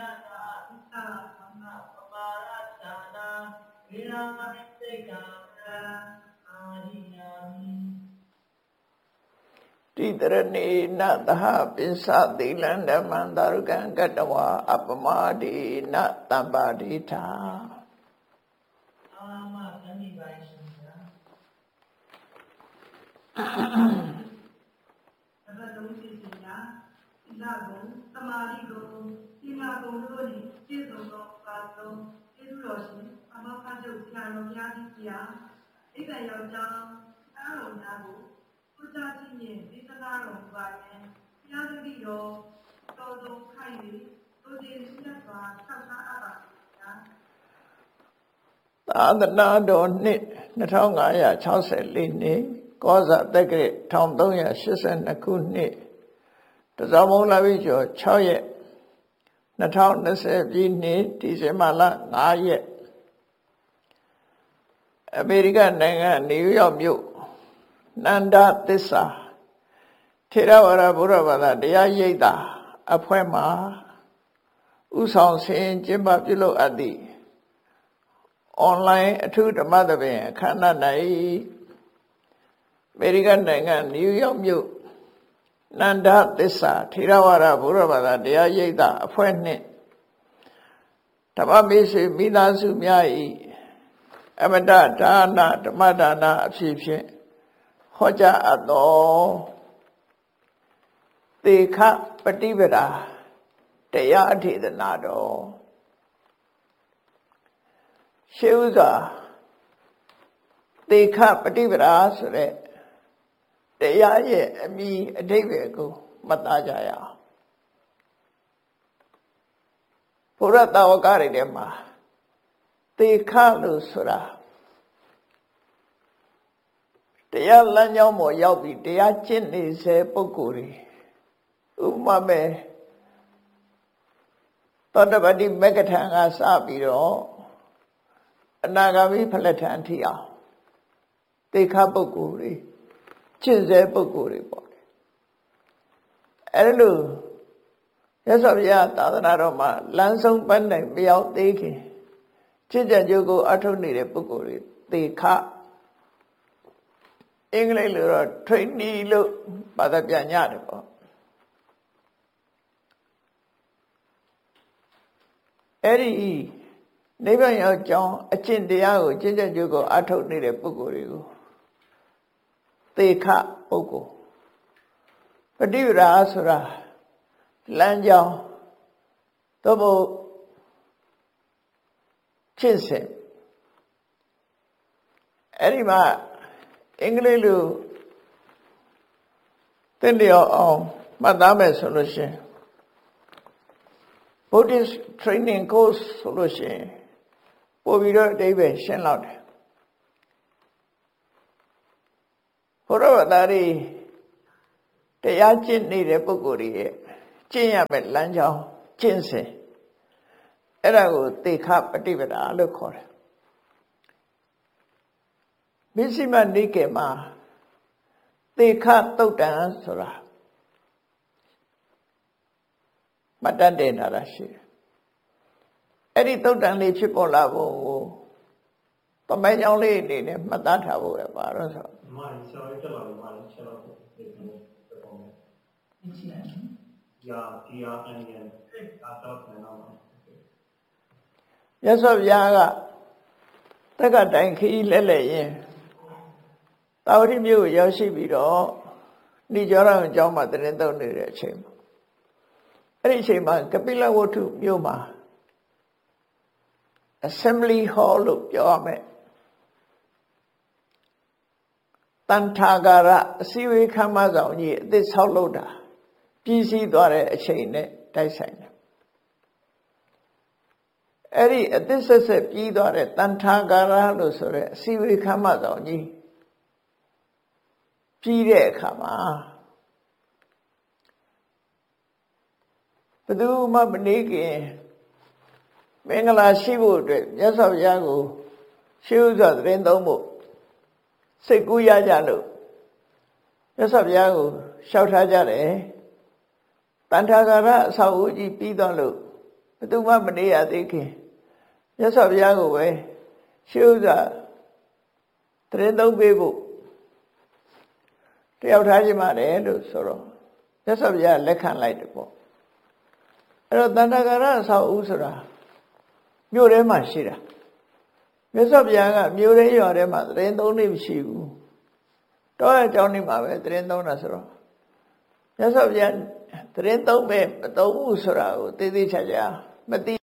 တိတရဏေနသဟပိစ္ဆသီလံဓမ္မံသာရုကံကတဝါအပမဒေနတမ္ပါဒိထာအာမသမိပါရှင်ဗျာအဘလုံးရှိစီညာသီလကုံသမာဓိကုံသီလကုံတို့သည်ပြည့်စုံသောပါလုံးကျေးဇူးတော်ရှင်အမောက္ခကျုပ်ဆရာတော်များကြီးပြာဣဒ္ဓယောက်ျားအားတော်များကိုဘုရားကြီးရဲ့ဒေသနာတော်ပါရင်ဘုရားသခင်တော်တော်တော်ခိုင်ပြီးတို့ဒီစိတ်ပါဆောက်ထားအပ်ပါဗျာသာသနာတော်နှစ်2564နှစ်ကောဇာတက္ကရာ1382ခုနှစ်တဇောင်းမုံလာပြီကျော်6ရက်2020ပြည့်နှစ်ဒီဇင်ဘာလ5ရက်အမေရိကန်နိုင်ငံနယူးယောက်မြို့နန္ဒသစ္စာထေရဝါဒဗုဒ္ဓဘာသာတရားရိပ်သာအဖွဲ့မှဥဆောင်ဆင်ကျင်းပပြုလုပ်အပ်သည့်အွန်လိုင်းအထူးဓမ္မသဘင်အခမ်းအနား၌အမေရိကန်နိုင်ငံနယူးယောက်မြို့နန္ဒသစ္စာထေရဝါဒဗုဒ္ဓဘာသာတရားရိပ်သာအဖွဲ့နှင့်ဓမ္မမေဆွေမိသားစုများ၏အမတဒါနဓမ္မဒါနအဖြစ်ဖြင့်ဟောကြားအပ်သောသေခပฏิပဒါတရားဒေသနာတော်ရှေးဥစွာသေခပฏิပဒါဆိုတဲ့တရားရဲ့အမည်အဓိပ္ပာယ်ကိုမှတ်သားကြရအောင်ဘုရားတာဝကတွေထဲမှာသေခလို့ဆိုတာတရားလမ်းကြောင်းပေါ်ရောက်ပြီးတရားကျင့်နေစေပုဂ္ဂိုလ်တွေဥပမာမဲ့သောတပတိမဂ္ဂထံကစပြီးတော့အနာဂါမိဖလက်ထံအထိအောင်သေခပုဂ္ဂိုလ်တွေကျင့်စေပုဂ္ဂိုလ်တွေပေါ့အဲ့လိုရသော်ဗျာသာသနာတော်မှာလမ်းဆုံးပန်းနိုင်မရောက်သေးခင်ကျင့်ကြံကြိုးကိုအထုတ်နေတဲ့ပုဂ္ဂိုလ်တွေသေခအင်္ဂလိပ်လိုတော့ trainee လို့ဘာသာပြန်ညတယ်ပေါ့အဲ့ဒီနိဗ္ဗာန်ရောက်ကြောင်းအကျင့်တရားကိုကျင့်ကြံကြိုးကိုအထုတ်နေတဲ့ပုဂ္ဂိုလ်တွေကိုသေခပုဂ္ဂိုလ်ပฏิပဒါဆိုတာလမ်းကြောင်းသို့မဟုတ်ကျင့်စဉ်အဲ့ဒီမှာအင်္ဂလိပ်လိုသင်လျော်အောင်မှတ်သားမယ်ဆိုလို့ရှိရင် Buddhist training course ဆိုလို့ရှိရင်ပို့ပြီးတော့အဓိပ္ပာယ်ရှင်းလောက်တယ်ဘုရားဘာသာတွေတရားကျင့်နေတဲ့ပုဂ္ဂိုလ်တွေရဲ့ကျင့်ရမယ့်လမ်းကြောင်းကျင့်စဉ်အဲ့ဒါကိုသေခပฏิပဒါလို့ခေါ်တယ်မစ္စည်းမနိကေမှာသေခသုတ်တံဆိုတာမှတ်တတ်တင်တာရှိတယ်အဲ့ဒီသုတ်တံလေးဖြစ်ပေါ်လာဖို့သမိုင်းကြောင်းလေးအနေနဲ့မှတ်သားထားဖို့ပဲပါတော့ဆိုမှန်ဆရာကြီးတက်လာလို့မှန်ဆရာတော်ဒီပုံနဲ့GRNN တော့တယ်နော်ရသော်ဗျာကတက္ကတိုင်ခီးလဲလဲရင်တာဝတိမြို့ကိုရောက်ရှိပြီးတော့ဏိကျောရံအကြောင်းမှာသတင်းသုံးနေတဲ့အချိန်မှာအဲ့ဒီအချိန်မှာကပိလဝတ္ထုမြို့မှာ Assembly Hall လို့ပြောရမယ်တန်ထာဂရအစည်းအဝေးခမ်းမဆောင်ကြီးအသစ်ဆောက်လုပ်တာပြီးစီးသွားတဲ့အချိန်နဲ့တိုက်ဆိုင်တယ်အဲ့ဒီအသစ်ဆက်ဆက်ပြီးသွားတဲ့တန်ထာဂရလို့ဆိုတဲ့အစည်းအဝေးခမ်းမဆောင်ကြီးပြီးတဲ့အခါမှာဘယ်သူမှမနေခင်မင်္ဂလာရှိဖို့အတွက်မြတ်စွာဘုရားကိုရှေးဥစွာသတင်းသုံးဖို့စိတ်ကူးရကြလို့မြတ်စွာဘုရားကိုလျှောက်ထားကြတယ်တန်ထာဂရအဆောက်အဦကြီးပြီးသွားလို့ဘသူမှမနေရသေးခင်မြတ်စွာဘုရားကိုပဲရှေးဥစွာတရင်သုံးပေးဖို့တယောက်ထားခြင်းပါတယ်လို့ဆိုတော့မြတ်စွာဘုရားလက်ခံလိုက်တယ်ပေါ့အဲ့တော့တဏ္ဍာကာရအဆောက်အဦဆိုတာမြို့ထဲမှာရှိတာမြတ်စွာဘုရားကမြို့ထဲရွာထဲမှာတရင်သုံးနေမရှိဘူးတော့အကြောင်းနေမှာပဲတရင်သုံးတာဆိုတော့မြတ်စွာဘုရားတရင်သုံးပဲမသုံးဘူးဆိုတာကိုသေသေးချာချာမသိ